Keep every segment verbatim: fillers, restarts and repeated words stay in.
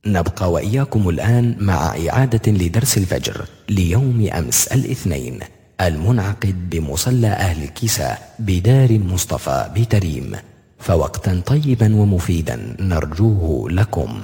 نبقى وإياكم الآن مع إعادة لدرس الفجر ليوم أمس الاثنين المنعقد بمصلى أهل الكساء بدار المصطفى بتريم، فوقتا طيبا ومفيدا نرجوه لكم.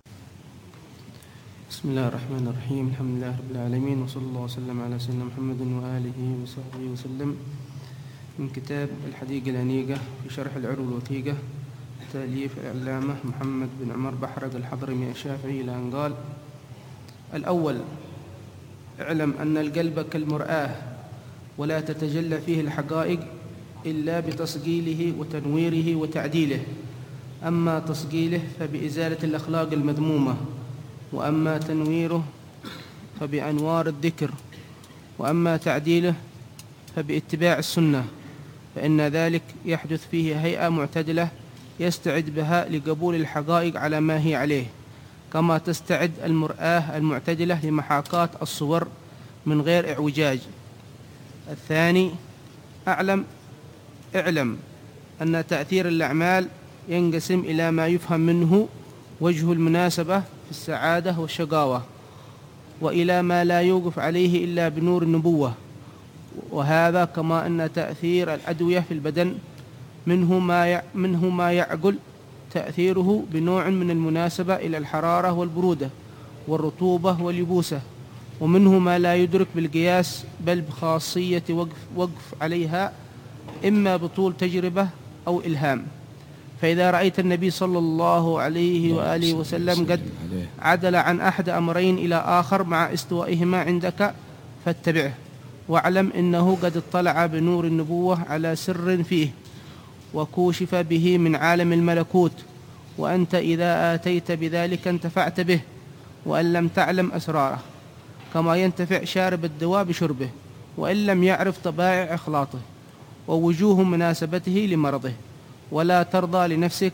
بسم الله الرحمن الرحيم. الحمد لله رب العالمين، وصلى الله وسلم على سيدنا محمد وآله وصحبه وسلم. من كتاب الحديقة الأنيقة في شرح العروة الوثيقة، تأليف العلامة محمد بن عمر بحرق الحضرمي الشافعي، إلى أن قال: الأول: اعلم أن القلب كالمرآة، ولا تتجلى فيه الحقائق إلا بتصقيله وتنويره وتعديله. أما تصقيله فبإزالة الأخلاق المذمومة، وأما تنويره فبأنوار الذكر، وأما تعديله فباتباع السنة، فإن ذلك يحدث فيه هيئة معتدلة يستعد بها لقبول الحقائق على ما هي عليه، كما تستعد المرآة المعتدلة لمحاكاة الصور من غير اعوجاج. الثاني: أعلم اعلم أن تأثير الأعمال ينقسم إلى ما يفهم منه وجه المناسبة في السعادة والشقاوة، وإلى ما لا يوقف عليه إلا بنور النبوة، وهذا كما أن تأثير الأدوية في البدن منه ما منه ما يعقل تأثيره بنوع من المناسبة إلى الحرارة والبرودة والرطوبة واليبوسة، ومنه ما لا يدرك بالقياس بل بخاصية وقف, وقف عليها، إما بطول تجربة أو إلهام. فإذا رأيت النبي صلى الله عليه وآله وسلم قد عدل عن أحد أمرين إلى آخر مع استوائهما عندك فاتبعه، واعلم إنه قد اطلع بنور النبوة على سر فيه وكوشف به من عالم الملكوت، وأنت إذا آتيت بذلك انتفعت به، وأن لم تعلم أسراره، كما ينتفع شارب الدواء بشربه وإن لم يعرف طبائع إخلاطه ووجوه مناسبته لمرضه. ولا ترضى لنفسك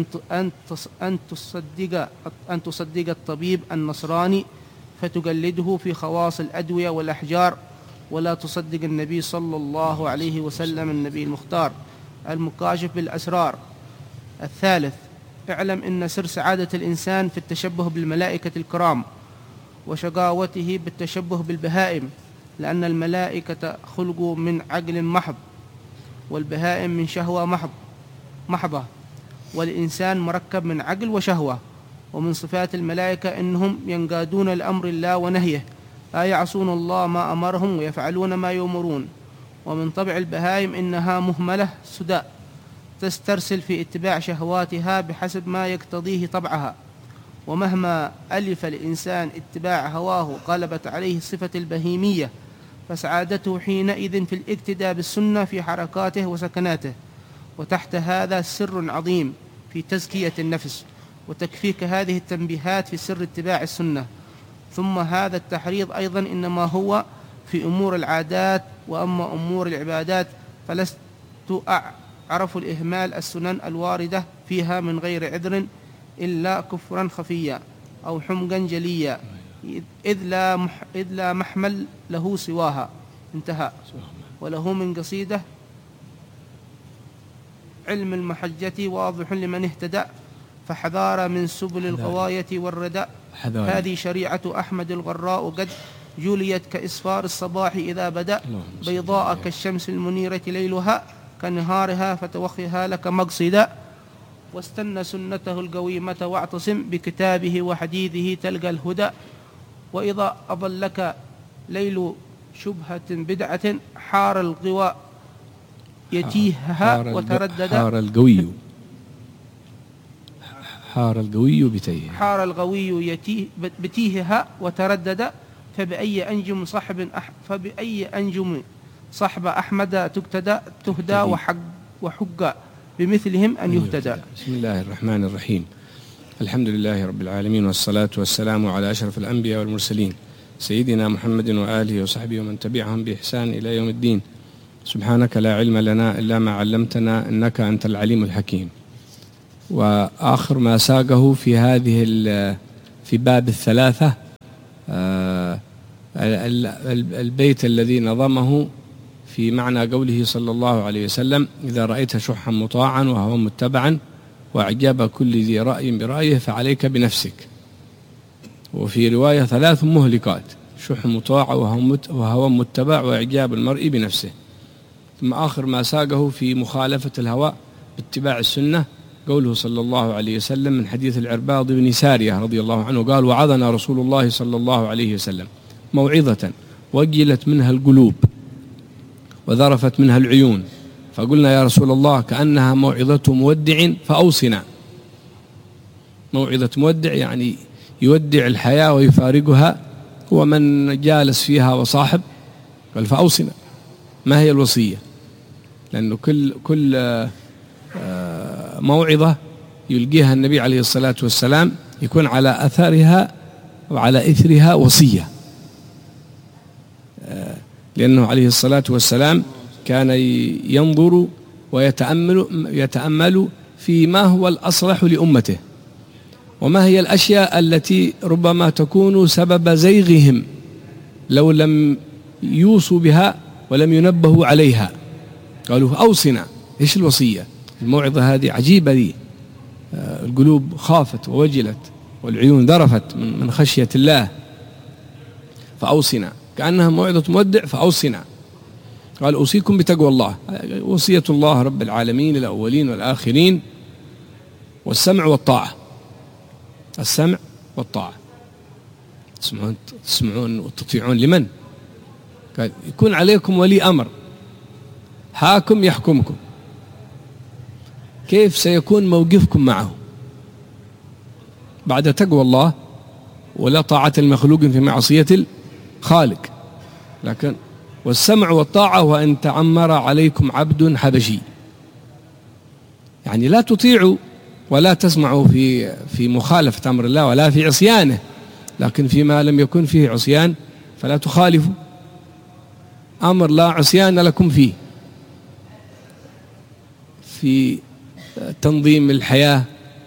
أن تصدق أن تصدق الطبيب النصراني فتقلده في خواص الأدوية والأحجار، ولا تصدق النبي صلى الله عليه وسلم النبي المختار المكاشف بالأسرار. الثالث: اعلم إن سر سعادة الإنسان في التشبه بالملائكة الكرام، وشقاوته بالتشبه بالبهائم، لأن الملائكة خلقوا من عقل محض، والبهائم من شهوة محض محضة، والإنسان مركب من عقل وشهوة. ومن صفات الملائكة إنهم ينقادون لأمر الله ونهيه، لا يعصون الله ما أمرهم ويفعلون ما يؤمرون. ومن طبع البهائم إنها مهملة سداء، تسترسل في اتباع شهواتها بحسب ما يقتضيه طبعها، ومهما ألف الإنسان اتباع هواه غلبت عليه صفة البهيمية، فسعادته حينئذ في الاقتداء بالسنة في حركاته وسكناته. وتحت هذا سر عظيم في تزكية النفس، وتكفيك هذه التنبيهات في سر اتباع السنة. ثم هذا التحريض أيضا إنما هو في أمور العادات، وأما أمور العبادات فلست أعرف الإهمال السنن الواردة فيها من غير عذر إلا كفرا خفيا أو حمقا جليا، إذ لا, مح إذ لا محمل له سواها. انتهى. وله من قصيدة: علم المحجة واضح لمن اهتدى، فحذار من سبل الغواية والرداء. هذه شريعة أحمد الغراء قد جوليت كإسفار الصباح إذا بدأ، بيضاء كالشمس المنيرة ليلها كنهارها، فتوخيها لك مقصدا. واستنى سنته القويمة واعتصم بكتابه وحديثه تلقى الهدى. وإذا أضلك ليل شبهة بدعة حار الغواء يتيهها وتردد. حار القوي حار القوي بتيه حار القوي يتيه بتيهها وتردد. فبأي أنجم صحب أح فبأي أنجم صحب أحمد تقتدى تهدى وحق وحق بمثلهم أن يهتدى. بسم الله الرحمن الرحيم. الحمد لله رب العالمين، والصلاة والسلام على أشرف الأنبياء والمرسلين، سيدنا محمد وآله وصحبه ومن تبعهم بإحسان إلى يوم الدين. سبحانك لا علم لنا إلا ما علمتنا، إنك أنت العليم الحكيم. وآخر ما ساقه في هذه في باب الثلاثة البيت الذي نظمه في معنى قوله صلى الله عليه وسلم: إذا رأيت شحا مطاعا وهو متبعا وإعجاب كل ذي رأي برأيه فعليك بنفسك. وفي رواية ثلاث مهلكات: شح مطاع وهوى متبع وإعجاب المرء بنفسه. ثم آخر ما ساقه في مخالفة الهوى باتباع السنة قوله صلى الله عليه وسلم من حديث العرباض بن سارية رضي الله عنه قال: وعظنا رسول الله صلى الله عليه وسلم موعظة وجلت منها القلوب وذرفت منها العيون، فقلنا يا رسول الله كأنها موعظة مودع فأوصنا. موعظة مودع يعني يودع الحياة ويفارقها، هو من جالس فيها وصاحب. قال فأوصنا. ما هي الوصية؟ لأنه كل كل موعظة يلقيها النبي عليه الصلاة والسلام يكون على أثرها وعلى إثرها وصية، لأنه عليه الصلاة والسلام كان ينظر ويتأمل يتأمل في ما هو الأصلح لأمته، وما هي الأشياء التي ربما تكون سبب زيغهم لو لم يوصوا بها ولم ينبهوا عليها. قالوا أوصنا. إيش الوصية؟ الموعظة هذه عجيبة لي، القلوب خافت ووجلت والعيون ذرفت من خشية الله. فأوصنا، كأنها موعظة مودع. فأوصنا. قال أوصيكم بتقوى الله، وصية الله رب العالمين الأولين والآخرين، والسمع والطاعة. السمع والطاعة، تسمعون تسمعون وتطيعون لمن؟ قال يكون عليكم ولي أمر حاكم يحكمكم. كيف سيكون موقفكم معه بعد تقوى الله ولا طاعة المخلوق في معصية الخالق؟ لكن والسمع والطاعة وأن تعمر عليكم عبد حبشي، يعني لا تطيعوا ولا تسمعوا في في مخالفة أمر الله ولا في عصيانه، لكن فيما لم يكن فيه عصيان فلا تخالفوا. أمر لا عصيان لكم فيه، في تنظيم الحياة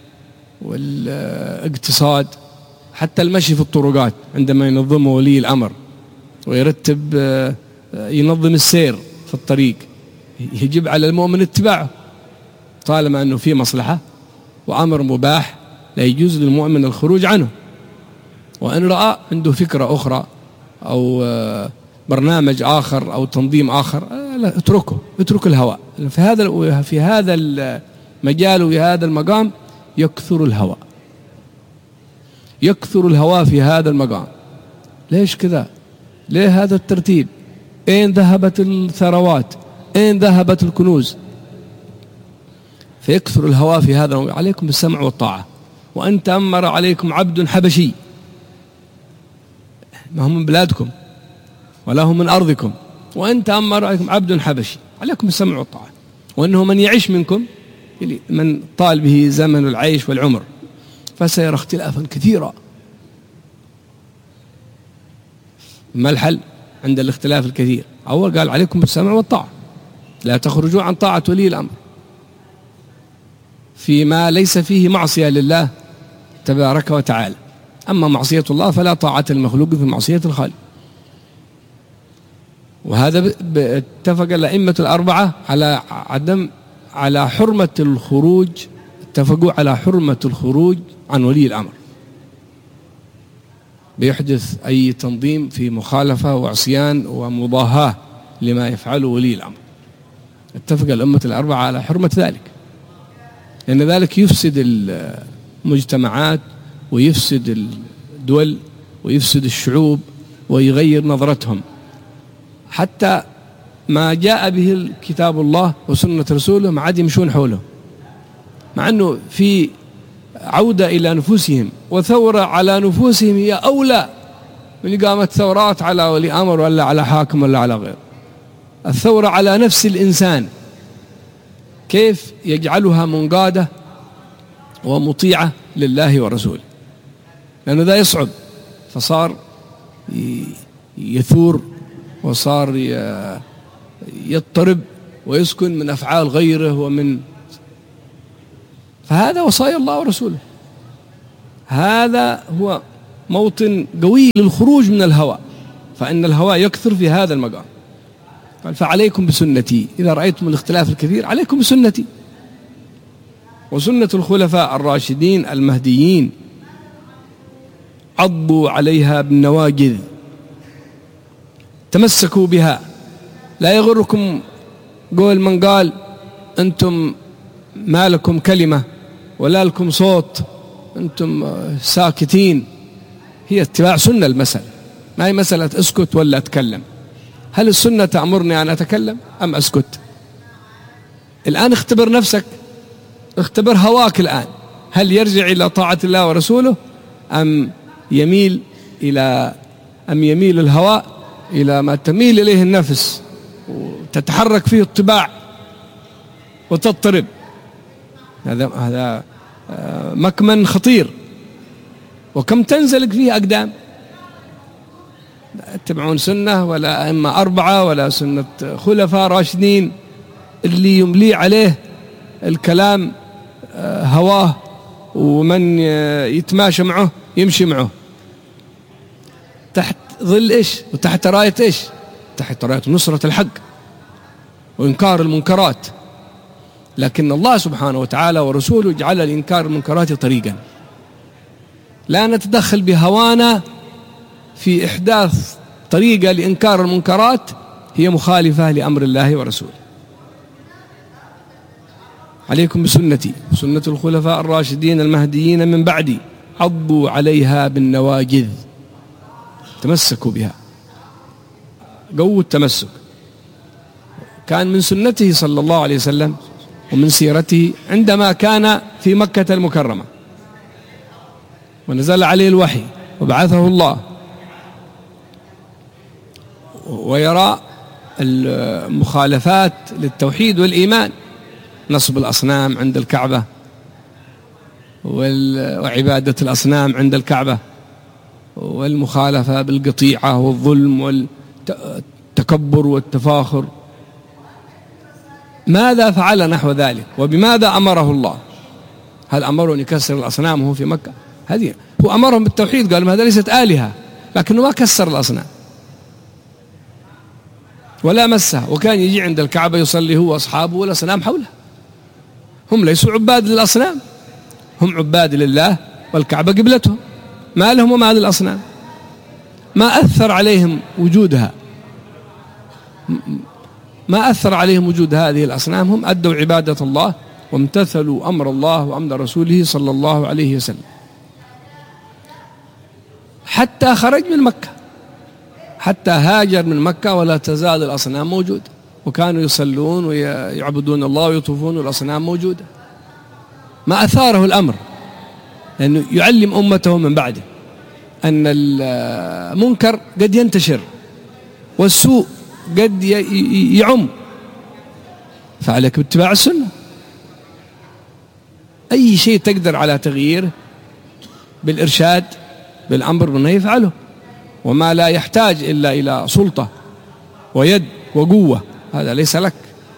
والاقتصاد، حتى المشي في الطرقات عندما ينظمه ولي الأمر ويرتب ينظم السير في الطريق، يجب على المؤمن اتباعه طالما أنه فيه مصلحة وأمر مباح لا يجوز للمؤمن الخروج عنه. وإن رأى عنده فكرة أخرى أو برنامج آخر أو تنظيم آخر لا اتركه، اترك الهوى. في هذا في هذا المجال وفي هذا المقام يكثر الهوى، يكثر الهوى في هذا المقام. ليش كذا؟ ليه هذا الترتيب؟ أين ذهبت الثروات؟ أين ذهبت الكنوز؟ فيكثر الهوى في هذا. عليكم بالسمع والطاعة. وأن تأمر عليكم عبد حبشي، ما هم من بلادكم ولا هم من أرضكم، وأن تأمر عليكم عبد حبشي، عليكم بالسمع والطاعة. وأنه من يعيش منكم، من طال به زمن العيش والعمر، فسيرى اختلافا كثيرا. ما الحل عند الاختلاف الكثير؟ أول قال عليكم بالسمع والطاعة، لا تخرجوا عن طاعة ولي الأمر فيما ليس فيه معصية لله تبارك وتعالى. أما معصية الله فلا طاعة المخلوق في معصية الخالق. وهذا اتفق الأئمة الأربعة على عدم على حرمة الخروج، اتفقوا على حرمة الخروج عن ولي الأمر بيحدث أي تنظيم في مخالفة وعصيان ومضاهاة لما يفعله ولي الأمر. اتفق الأمة الأربعة على حرمة ذلك، لأن ذلك يفسد المجتمعات ويفسد الدول ويفسد الشعوب ويغير نظرتهم. حتى ما جاء به كتاب الله وسنة رسوله ما عاد يمشون حوله، مع أنه في عودة إلى نفوسهم وثورة على نفوسهم هي أولى من قامت ثورات على ولي أمر ولا على حاكم ولا على غير. الثورة على نفس الإنسان، كيف يجعلها منقادة ومطيعة لله ورسوله، لأنه ذا يصعب. فصار يثور وصار يضطرب ويسكن من أفعال غيره ومن فهذا وصايا الله ورسوله. هذا هو موطن قوي للخروج من الهوى، فإن الهوى يكثر في هذا المقام. قال فعليكم بسنتي، إذا رأيتم الاختلاف الكثير عليكم بسنتي وسنة الخلفاء الراشدين المهديين عضوا عليها بالنواجذ، تمسكوا بها. لا يغركم قول من قال أنتم ما لكم كلمة ولا لكم صوت، أنتم ساكتين. هي اتباع سنة المسألة، ما هي مسألة أسكت ولا أتكلم. هل السنة تأمرني أن أتكلم أم أسكت؟ الآن اختبر نفسك، اختبر هواك الآن، هل يرجع إلى طاعة الله ورسوله أم يميل إلى أم يميل الهواء إلى ما تميل إليه النفس وتتحرك فيه الطباع وتضطرب. هذا هذا مكمن خطير، وكم تنزلق فيه أقدام. تتبعون سنة ولا أئمة أربعة ولا سنة خلفاء راشدين، اللي يملي عليه الكلام هواه، ومن يتماشى معه يمشي معه تحت ظل إيش وتحت راية إيش؟ تحت راية نصرة الحق وإنكار المنكرات. لكن الله سبحانه وتعالى ورسوله جعل لإنكار المنكرات طريقا، لا نتدخل بهوانا في إحداث طريقة لإنكار المنكرات هي مخالفة لأمر الله ورسوله. عليكم بسنتي وسنة الخلفاء الراشدين المهديين من بعدي، عضوا عليها بالنواجذ، تمسكوا بها، قووا التمسك. كان من سنته صلى الله عليه وسلم ومن سيرته عندما كان في مكة المكرمة ونزل عليه الوحي وبعثه الله ويرى المخالفات للتوحيد والإيمان، نصب الأصنام عند الكعبة وعبادة الأصنام عند الكعبة والمخالفة بالقطيعة والظلم والتكبر والتفاخر. ماذا فعل نحو ذلك وبماذا أمره الله؟ هل أمره أن يكسر الأصنام وهو في مكة؟ هذه هو أمرهم بالتوحيد، قال هذا ليست آلهة، لكنه ما كسر الأصنام ولا مسها، وكان يجي عند الكعبة يصلي هو وأصحابه والأصنام حوله. هم ليسوا عباد للأصنام، هم عباد لله والكعبة قبلتهم، ما لهم وما للأصنام. ما أثر عليهم وجودها، ما أثر عليهم وجود هذه الأصنام، هم أدوا عبادة الله وامتثلوا أمر الله وأمر رسوله صلى الله عليه وسلم حتى خرج من مكة، حتى هاجر من مكة ولا تزال الأصنام موجودة، وكانوا يصلون ويعبدون الله ويطوفون والأصنام موجودة. ما أثاره الأمر، لأنه يعلم أمته من بعده أن المنكر قد ينتشر والسوء قد يعم، فعليك باتباع السنة. أي شيء تقدر على تغييره بالإرشاد بالأمر بالنهي يفعله، وما لا يحتاج إلا إلى سلطة ويد وقوة هذا ليس لك.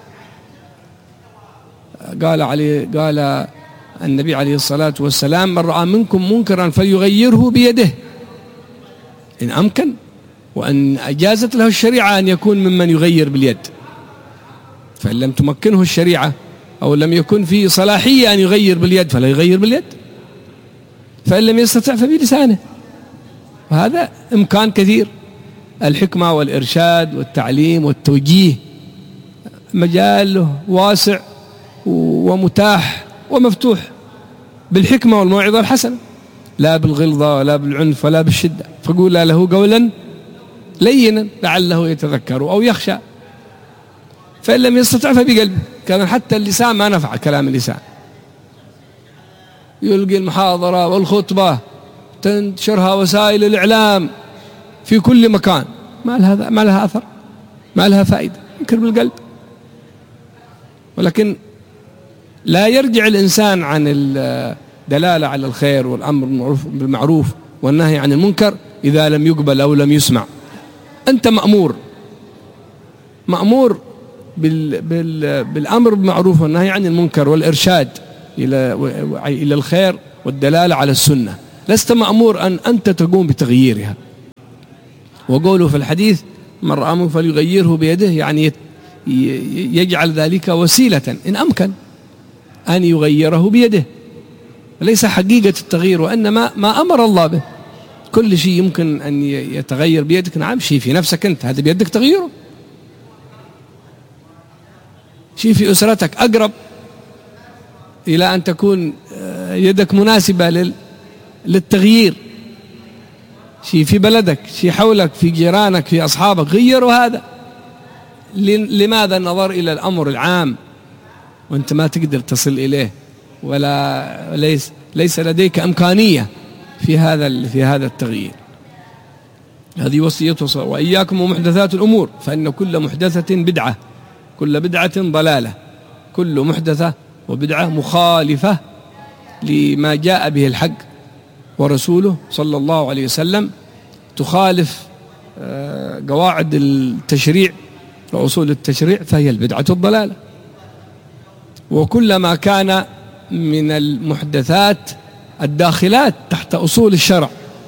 قال عليه قال النبي عليه الصلاة والسلام: من رأى منكم منكرا فليغيره بيده إن أمكن، وأن أجازت له الشريعة أن يكون ممن يغير باليد، فإن لم تمكنه الشريعة أو لم يكن فيه صلاحية أن يغير باليد فلا يغير باليد، فإن لم يستطع فبلسانه، وهذا إمكان كثير. الحكمة والإرشاد والتعليم والتوجيه مجاله واسع ومتاح ومفتوح بالحكمة والموعظة الحسنة، لا بالغلظة ولا بالعنف ولا بالشدة. فقول له قولا لينا لعله يتذكر أو يخشى، فإن لم يستطع فبقلبه. كان حتى اللسان ما نفع كلام اللسان، يلقي المحاضرة والخطبة تنشرها وسائل الإعلام في كل مكان، ما لها ما لها أثر، ما لها فائدة، ينكر بالقلب. ولكن لا يرجع الإنسان عن الدلالة على الخير والأمر بالمعروف والنهي عن المنكر إذا لم يقبل أو لم يسمع. أنت مأمور مأمور بال بال بالأمر بالمعروف والنهي عن المنكر والإرشاد إلى إلى الخير والدلالة على السنة، لست مأمور أن أنت تقوم بتغييرها. وقوله في الحديث: من رأى منكم فليغيره بيده، يعني يجعل ذلك وسيلة إن أمكن أن يغيره بيده، ليس حقيقة التغيير وإنما ما أمر الله به كل شيء يمكن أن يتغير بيدك. نعم، شيء في نفسك أنت هذا بيدك تغييره، شيء في أسرتك أقرب إلى أن تكون يدك مناسبة للتغيير، شيء في بلدك، شيء حولك، في جيرانك، في أصحابك، غيروا هذا. لماذا النظر إلى الأمر العام وأنت ما تقدر تصل إليه ولا ليس ليس لديك إمكانية في هذا في هذا التغيير؟ هذه وصيته. وإياكم ومحدثات الأمور فإن كل محدثة بدعة، كل بدعة ضلالة، كل محدثة وبدعة مخالفة لما جاء به الحق ورسوله صلى الله عليه وسلم، تخالف قواعد التشريع وأصول التشريع، فهي البدعة الضلالة. وكلما كان من المحدثات الداخلات تحت أصول الشرع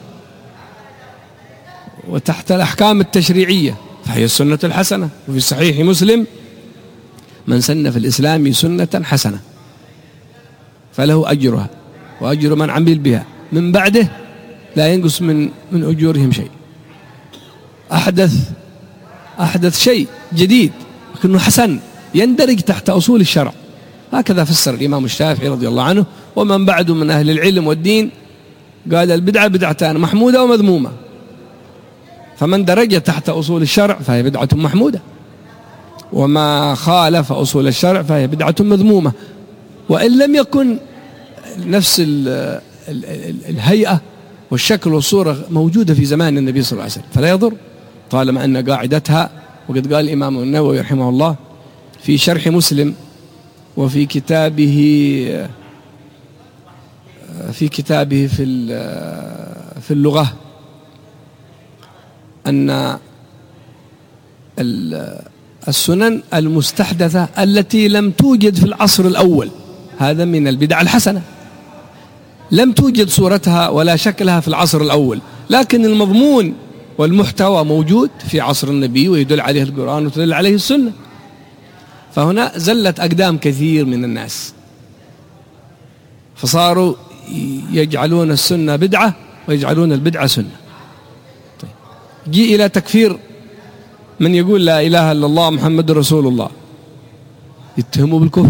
وتحت الأحكام التشريعية فهي السنة الحسنة. وفي صحيح مسلم: من سن في الإسلام سنة حسنة فله أجرها وأجر من عمل بها من بعده لا ينقص من من أجورهم شيء. أحدث أحدث شيء جديد لكنه حسن يندرج تحت أصول الشرع. هكذا فسر الإمام الشافعي رضي الله عنه ومن بعده من أهل العلم والدين، قال البدعة بدعتان: محمودة ومذمومة. فمن درج تحت أصول الشرع فهي بدعة محمودة، وما خالف أصول الشرع فهي بدعة مذمومة، وإن لم يكن نفس ال ال ال الهيئة والشكل والصورة موجودة في زمان النبي صلى الله عليه وسلم، فلا يضر طالما أن قاعدتها. وقد قال الإمام النووي رحمه الله في شرح مسلم وفي كتابه في كتابه في في اللغة أن السنن المستحدثة التي لم توجد في العصر الأول هذا من البدع الحسنة، لم توجد صورتها ولا شكلها في العصر الأول، لكن المضمون والمحتوى موجود في عصر النبي ويدل عليه القرآن وتدل عليه السنة. فهنا زلت أقدام كثير من الناس فصاروا يجعلون السنة بدعة ويجعلون البدعة سنة. طيب. جي إلى تكفير من يقول لا إله إلا الله محمد رسول الله، يتهموا بالكفر.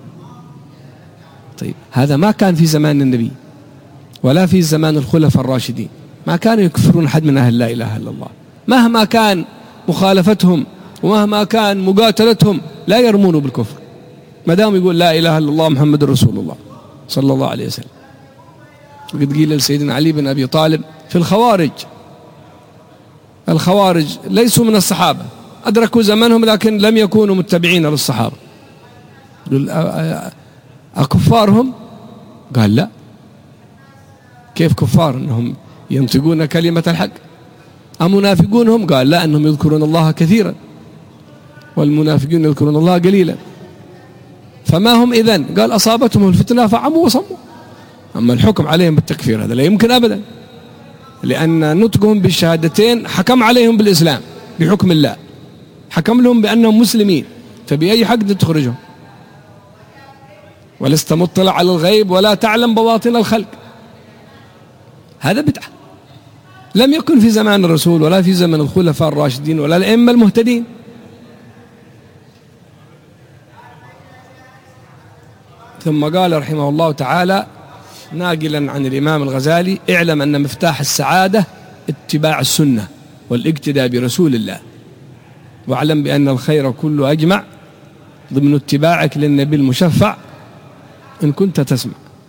طيب هذا ما كان في زمان النبي ولا في زمان الخلفاء الراشدين، ما كانوا يكفرون أحد من أهل لا إله إلا الله مهما كان مخالفتهم ومهما كان مقاتلتهم، لا يرمون بالكفر ما دام يقول لا إله إلا الله محمد رسول الله صلى الله عليه وسلم. وقد قيل لسيدنا علي بن أبي طالب في الخوارج: الخوارج ليسوا من الصحابة، أدركوا زمنهم لكن لم يكونوا متبعين للصحابة، أكفارهم؟ قال لا. كيف كفار؟ أنهم ينطقون كلمة الحق. أمنافقونهم؟ قال لا، أنهم يذكرون الله كثيرا والمنافقون يذكرون الله قليلا. فما هم إذن؟ قال أصابتهم الفتنة فعموا وصموا. أما الحكم عليهم بالتكفير هذا لا يمكن أبدا، لأن نطقهم بالشهادتين حكم عليهم بالإسلام بحكم الله، حكم لهم بأنهم مسلمين، فبأي حق تخرجهم؟ ولست مطلع على الغيب ولا تعلم بواطن الخلق. هذا بدعة لم يكن في زمان الرسول ولا في زمن الخلفاء الراشدين ولا الأئمة المهتدين. ثم قال رحمه الله تعالى ناقلا عن الإمام الغزالي: اعلم أن مفتاح السعادة اتباع السنة والاقتداء برسول الله، واعلم بأن الخير كله أجمع ضمن اتباعك للنبي المشفع إن كنت تسمع.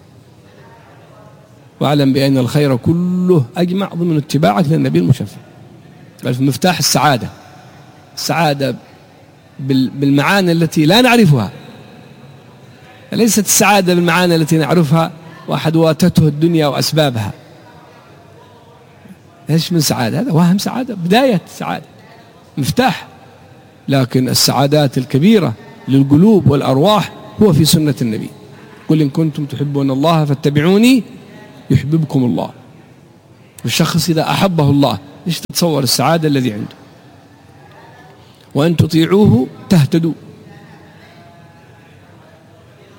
واعلم بأن الخير كله أجمع ضمن اتباعك للنبي المشفع. قال في مفتاح السعادة، السعادة بالمعاني التي لا نعرفها، ليست السعادة بالمعاني التي نعرفها واحد واتته الدنيا وأسبابها. ايش من سعادة؟ هذا وهم سعادة، بداية سعادة، مفتاح. لكن السعادات الكبيرة للقلوب والأرواح هو في سنة النبي. قل إن كنتم تحبون الله فاتبعوني يحببكم الله. الشخص إذا أحبه الله إيش تتصور السعادة الذي عنده؟ وأن تطيعوه تهتدوا.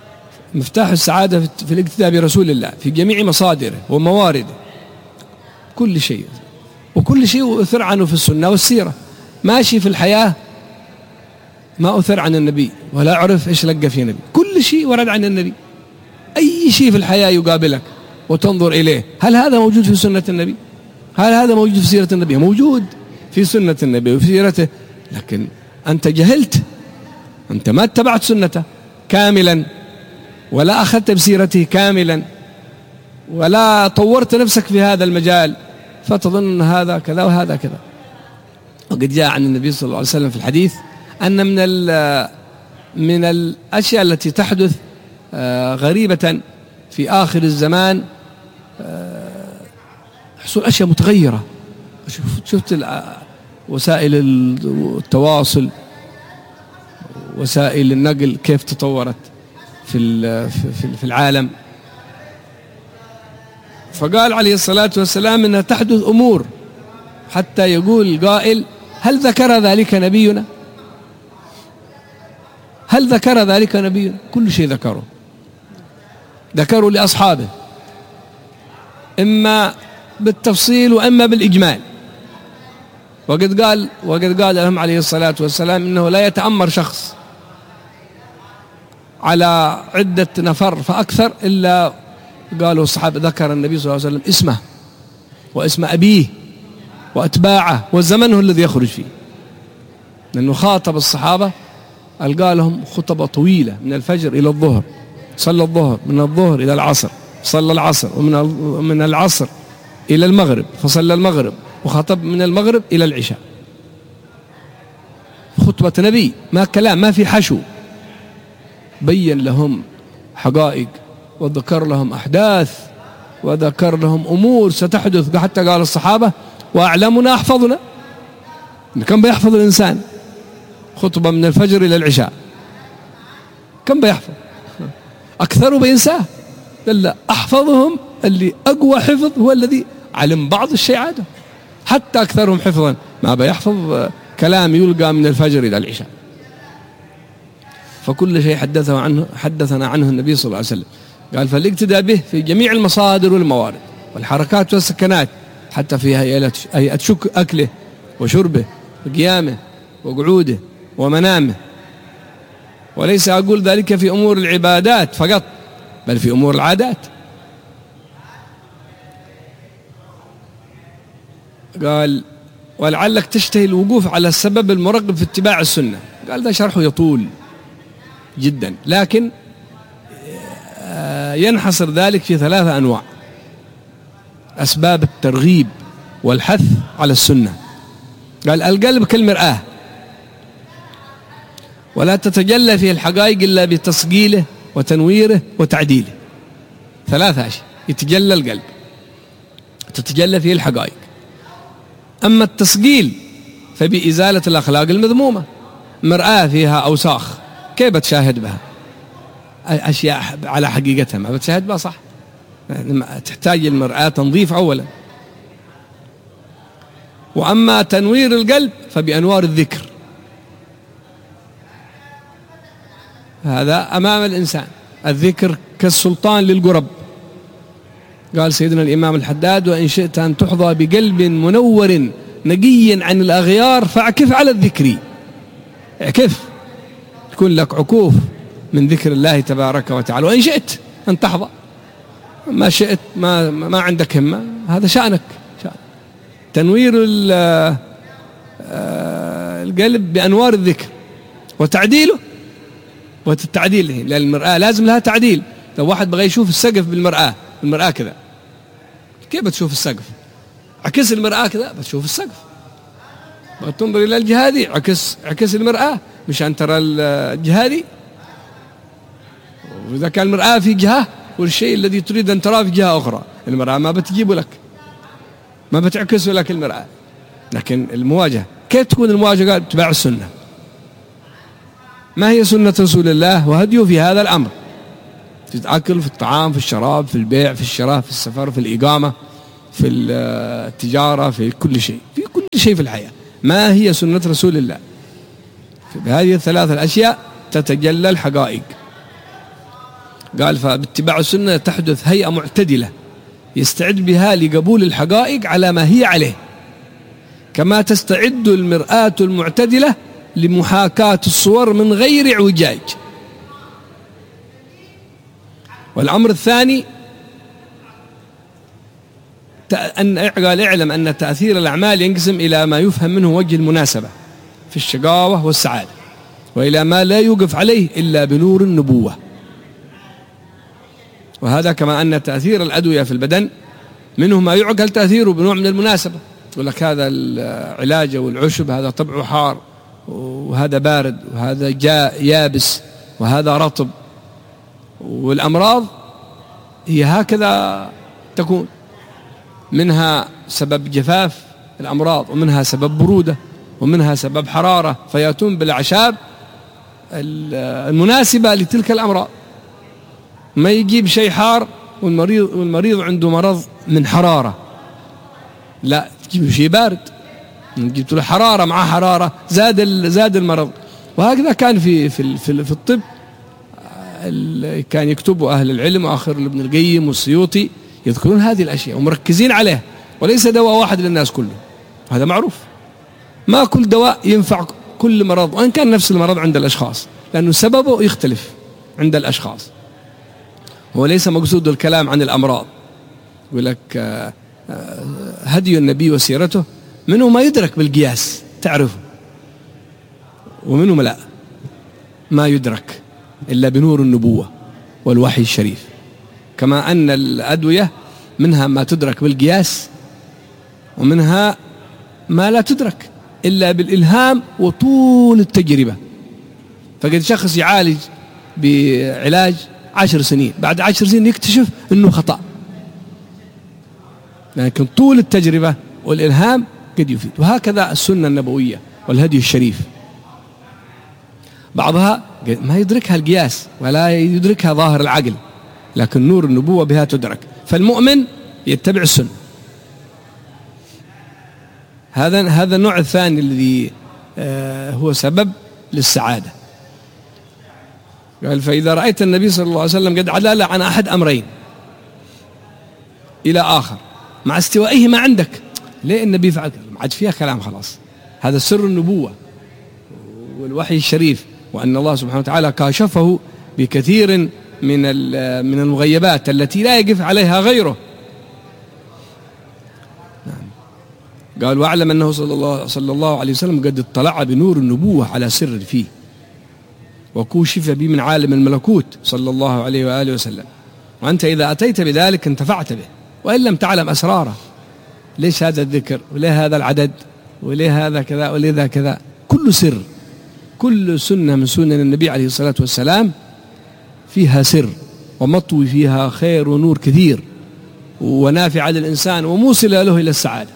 مفتاح السعادة في الاقتداء برسول الله في جميع مصادره وموارده. كل شيء، وكل شيء أثر عنه في السنة والسيرة. ماشي في الحياة ما أثر عن النبي ولا أعرف إيش لقى في النبي، كل شيء ورد عن النبي. أي شيء في الحياة يقابلك وتنظر إليه، هل هذا موجود في سنة النبي؟ هل هذا موجود في سيرة النبي؟ موجود في سنة النبي وفي سيرته، لكن أنت جهلت، أنت ما اتبعت سنته كاملا ولا أخذت بسيرته كاملا ولا طورت نفسك في هذا المجال، فتظن هذا كذا وهذا كذا. وقد جاء عن النبي صلى الله عليه وسلم في الحديث أن من من الأشياء التي تحدث غريبة في آخر الزمان حصول أشياء متغيرة. شفت وسائل التواصل، وسائل النقل كيف تطورت في في العالم. فقال عليه الصلاة والسلام أنها تحدث أمور حتى يقول قائل: هل ذكر ذلك نبينا؟ هل ذكر ذلك نبينا؟ كل شيء ذكره، ذكروا لأصحابه إما بالتفصيل وإما بالإجمال. وقد قال وقد قال لهم عليه الصلاة والسلام إنه لا يتأمر شخص على عدة نفر فأكثر إلا قالوا الصحابة ذكر النبي صلى الله عليه وسلم اسمه واسم أبيه وأتباعه والزمن هو الذي يخرج فيه، لأنه خاطب الصحابة، قال لهم خطبة طويلة من الفجر إلى الظهر، صلى الظهر، من الظهر إلى العصر صلى العصر، ومن من العصر إلى المغرب فصلى المغرب، وخطب من المغرب إلى العشاء. خطبة نبي، ما كلام، ما في حشو. بين لهم حقائق وذكر لهم أحداث وذكر لهم أمور ستحدث، حتى قال الصحابة: وأعلمنا أحفظنا. كم بيحفظ الإنسان؟ خطبة من الفجر إلى العشاء كم بيحفظ؟ أكثر بينساه. لا، أحفظهم اللي أقوى حفظ هو الذي علم بعض الشيء عاده، حتى أكثرهم حفظا ما بيحفظ كلام يلقى من الفجر إلى العشاء. فكل شيء حدثه عنه حدثنا عنه النبي صلى الله عليه وسلم. قال: فالاقتداء به في جميع المصادر والموارد والحركات والسكنات، حتى في هيئة شك أكله وشربه وقيامه وقعوده ومنامه. وليس أقول ذلك في أمور العبادات فقط، بل في أمور العادات. قال: ولعلك تشتهي الوقوف على السبب المرغب في اتباع السنة. قال: ذا شرحه يطول جدا، لكن ينحصر ذلك في ثلاثة أنواع: أسباب الترغيب والحث على السنة. قال: القلب كالمرآة، ولا تتجلى فيه الحقائق إلا بتصقيله وتنويره وتعديله. ثلاثة أشياء يتجلى القلب، تتجلى فيه الحقائق. أما التصقيل فبإزالة الأخلاق المذمومة. مرآة فيها أوساخ، كيف بتشاهد بها؟ أشياء على حقيقتها ما بتشاهد بها صح، تحتاج المرآة تنظيف أولا. وأما تنوير القلب فبأنوار الذكر، هذا أمام الإنسان. الذكر كالسلطان للقرب. قال سيدنا الإمام الحداد: وإن شئت أن تحظى بقلب منور نقي عن الأغيار فاعكف على الذكر. اعكف، يكون لك عكوف من ذكر الله تبارك وتعالى. وإن شئت أن تحظى، ما شئت ما, ما عندك همة، هذا شأنك. شأن. تنوير القلب بأنوار الذكر وتعديله، والتعديل لأن المرآة لازم لها تعديل. لو واحد بغى يشوف السقف بالمرآة، المرآة كذا، كيف بتشوف السقف؟ عكس المرآة كذا بتشوف السقف. بتنظر إلى الجهة دي، عكس عكس المرآة مشان ترى الجهة دي. وإذا كان المرآة في جهة والشيء الذي تريد أن تراه في جهة أخرى، المرآة ما بتجيبه لك، ما بتعكسه لك المرآة. لكن المواجهة كيف تكون المواجهة؟ قال: اتباع السنة. ما هي سنة رسول الله وهديه في هذا الأمر؟ في الأكل، في الطعام، في الشراب، في البيع، في الشراء، في السفر، في الإقامة، في التجارة، في كل شيء، في كل شيء في الحياة. ما هي سنة رسول الله؟ بهذه الثلاث الأشياء تتجلى الحقائق. قال: فباتباع السنة تحدث هيئة معتدلة، يستعد بها لقبول الحقائق على ما هي عليه، كما تستعد المرآة المعتدلة لمحاكاة الصور من غير اعوجاج. والأمر الثاني أن قال اعلم أن تأثير الأعمال ينقسم إلى ما يفهم منه وجه المناسبة في الشقاوة والسعادة، وإلى ما لا يوقف عليه إلا بنور النبوة. وهذا كما أن تأثير الأدوية في البدن منه ما يعقل تأثيره بنوع من المناسبة، يقول لك هذا العلاج أو العشب هذا طبعه حار وهذا بارد وهذا جاء يابس وهذا رطب، والأمراض هي هكذا تكون، منها سبب جفاف الأمراض، ومنها سبب برودة، ومنها سبب حرارة، فيأتون بالأعشاب المناسبة لتلك الأمراض. ما يجيب شيء حار والمريض, والمريض عنده مرض من حرارة، لا تجيب شيء بارد، جبت له حرارة مع حرارة زاد زاد المرض. وهكذا كان في في في, في الطب كان يكتبوا أهل العلم وآخر ابن القيم والسيوطي يذكرون هذه الأشياء ومركزين عليها، وليس دواء واحد للناس كله، هذا معروف. ما كل دواء ينفع كل مرض، وإن كان نفس المرض عند الأشخاص، لأنه سببه يختلف عند الأشخاص. هو ليس مقصود الكلام عن الأمراض، يقول لك هدي النبي وسيرته منه ما يدرك بالقياس تعرفه، ومنه ما لا ما يدرك إلا بنور النبوة والوحي الشريف. كما أن الأدوية منها ما تدرك بالقياس، ومنها ما لا تدرك إلا بالإلهام وطول التجربة. فقد شخص يعالج بعلاج عشر سنين، بعد عشر سنين يكتشف أنه خطأ، لكن طول التجربة والإلهام قد يفيد. وهكذا السنة النبوية والهدي الشريف، بعضها ما يدركها القياس ولا يدركها ظاهر العقل، لكن نور النبوة بها تدرك. فالمؤمن يتبع السنة. هذا هذا النوع الثاني الذي هو سبب للسعادة. قال فإذا رأيت النبي صلى الله عليه وسلم قد عدل عن أحد أمرين إلى آخر مع استوائهما عندك، ليه النبي فعل كذا؟ ما عاد فيها كلام خلاص. هذا سر النبوة والوحي الشريف، وأن الله سبحانه وتعالى كاشفه بكثير من من المغيبات التي لا يقف عليها غيره. قال واعلم أنه صلى الله صلى الله عليه وسلم قد اطلع بنور النبوة على سر فيه، وكوشف به من عالم الملكوت صلى الله عليه وآله وسلم، وأنت إذا أتيت بذلك انتفعت به، وإن لم تعلم أسراره. ليش هذا الذكر، وليه هذا العدد، وليه هذا كذا، وليه ذا كذا، كل سر. كل سنة من سنن النبي عليه الصلاة والسلام فيها سر، ومطوي فيها خير ونور كثير، ونافع للإنسان وموصلة له إلى السعادة.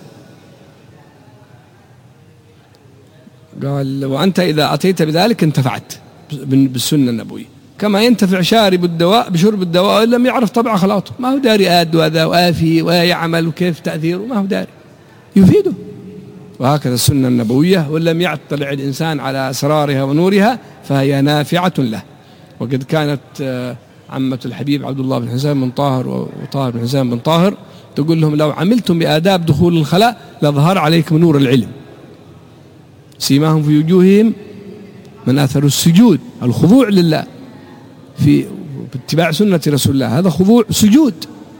قال وأنت إذا أتيت بذلك انتفعت بالسنة النبوية، كما ينتفع شارب الدواء بشرب الدواء وإن لم يعرف طبع خلاطه، ما هو داري آد وذا وآفي ويعمل وكيف تأثيره، ما هو داري، يفيده. وهكذا السنة النبوية، وإن لم يطلع الإنسان على أسرارها ونورها فهي نافعة له. وقد كانت عمة الحبيب عبد الله بن حسين بن طاهر وطاهر بن حسين بن طاهر تقول لهم لو عملتم بآداب دخول الخلاء لظهر عليكم نور العلم، سيماهم في وجوههم من أثر السجود، الخضوع لله في اتباع سنة رسول الله، هذا خضوع سجود،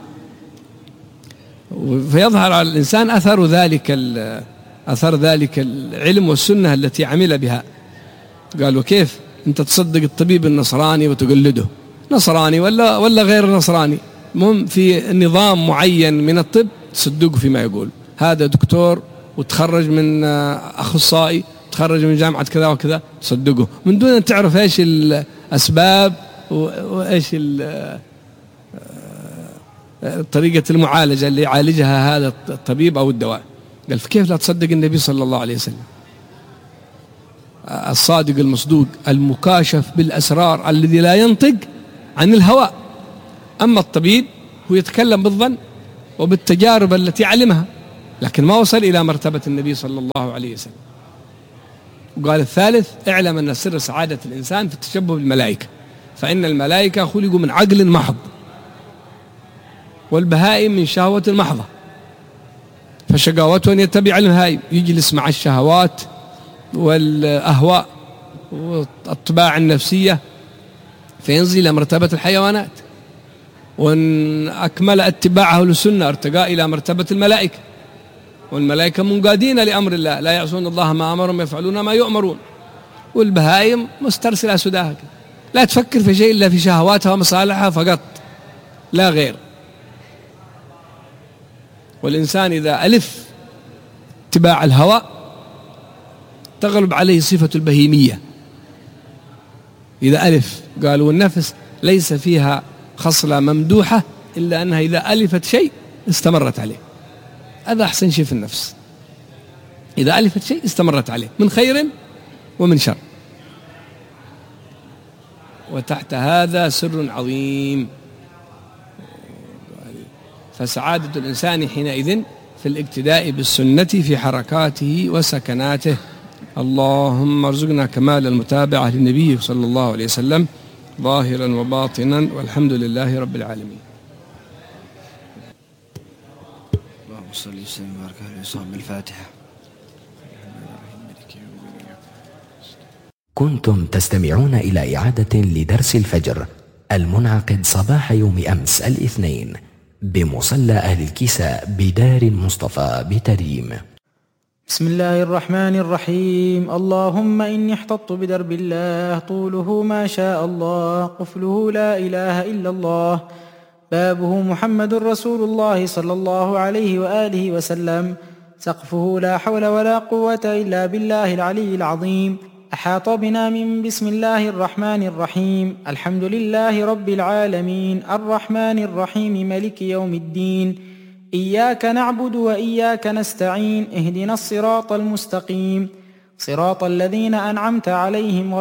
فيظهر على الإنسان أثر ذلك أثر ذلك العلم والسنة التي عمل بها. قالوا كيف أنت تصدق الطبيب النصراني وتقلده، نصراني ولا ولا غير نصراني، المهم في نظام معين من الطب تصدقه فيما يقول، هذا دكتور وتخرج من أخصائي تخرج من جامعة كذا وكذا تصدقه، من دون أن تعرف إيش الأسباب وإيش طريقة المعالجة اللي يعالجها هذا الطبيب أو الدواء. قال فكيف لا تصدق النبي صلى الله عليه وسلم الصادق المصدوق المكاشف بالأسرار الذي لا ينطق عن الهوى. أما الطبيب هو يتكلم بالظن وبالتجارب التي علمها، لكن ما وصل إلى مرتبة النبي صلى الله عليه وسلم. وقال الثالث اعلم أن سر سعادة الإنسان في التشبه بالملائكة، فإن الملائكة خلقوا من عقل محض، والبهائم من شهوة محضة، فشقاوته أن يتبع البهائم، يجلس مع الشهوات والأهواء والطباع النفسية فينزل إلى مرتبة الحيوانات. وإن أكمل اتباعه للسنة ارتقى إلى مرتبة الملائكة، والملائكة منقادين لأمر الله لا يعصون الله ما أمرهم يفعلون ما يؤمرون. والبهائم مسترسلة سداها، لا تفكر في شيء إلا في شهواتها ومصالحها فقط لا غير. والإنسان إذا ألف اتباع الهوى تغلب عليه صفة البهيمية. إذا ألف، قالوا النفس ليس فيها خصلة ممدوحة إلا أنها إذا ألفت شيء استمرت عليه. هذا أحسن شيء في النفس، إذا ألفت شيء استمرت عليه من خير ومن شر. وتحت هذا سر عظيم. فسعادة الإنسان حينئذ في الاقتداء بالسنة في حركاته وسكناته. اللهم ارزقنا كمال المتابعة للنبي صلى الله عليه وسلم ظاهرا وباطنا، والحمد لله رب العالمين. اللهم صل وسلم وبارك على صاحب الفاتحة. كنتم تستمعون إلى إعادة لدرس الفجر المنعقد صباح يوم أمس الاثنين بمصلى أهل الكيساء بدار المصطفى بتريم. بسم الله الرحمن الرحيم. اللهم إني احتطت بدرب الله طوله ما شاء الله، قفله لا إله إلا الله، بابه محمد رسول الله صلى الله عليه وآله وسلم، سقفه لا حول ولا قوة إلا بالله العلي العظيم. أحاط بنا من بسم الله الرحمن الرحيم. الحمد لله رب العالمين الرحمن الرحيم ملك يوم الدين، إياك نعبد وإياك نستعين، اهدنا الصراط المستقيم، صراط الذين أنعمت عليهم